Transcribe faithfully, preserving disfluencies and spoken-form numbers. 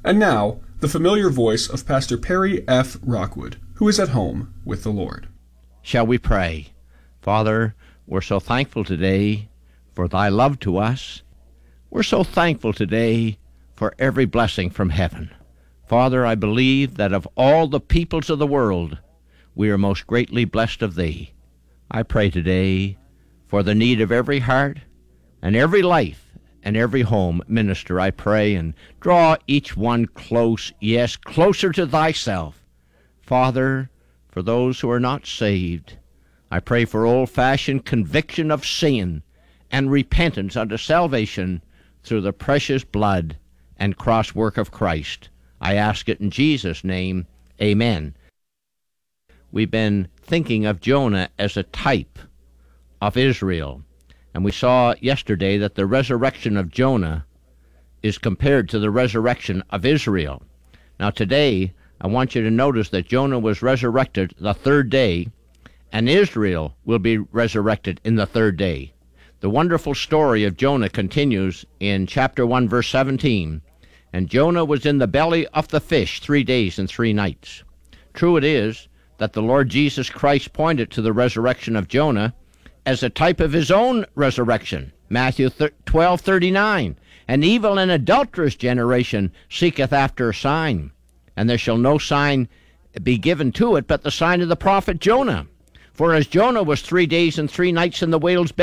And now, the familiar voice of Pastor Perry F. Rockwood, who is at home with the Lord. Shall we pray? Father, we're so thankful today for thy love to us. We're so thankful today for every blessing from heaven. Father, I believe that of all the peoples of the world, we are most greatly blessed of thee. I pray today for the need of every heart and every life and every home. Minister, I pray, and draw each one close, yes, closer to thyself. Father, for those who are not saved, I pray for old-fashioned conviction of sin and repentance unto salvation through the precious blood and cross work of Christ. I ask it in Jesus' name. Amen. We've been thinking of Jonah as a type of Israel. And we saw yesterday that the resurrection of Jonah is compared to the resurrection of Israel. Now today, I want you to notice that Jonah was resurrected the third day, and Israel will be resurrected in the third day. The wonderful story of Jonah continues in chapter one, verse seventeen. And Jonah was in the belly of the fish three days and three nights. True it is that the Lord Jesus Christ pointed to the resurrection of Jonah as a type of his own resurrection. Matthew twelve thirty-nine. An evil and adulterous generation seeketh after a sign, and there shall no sign be given to it but the sign of the prophet Jonah. For as Jonah was three days and three nights in the whale's belly,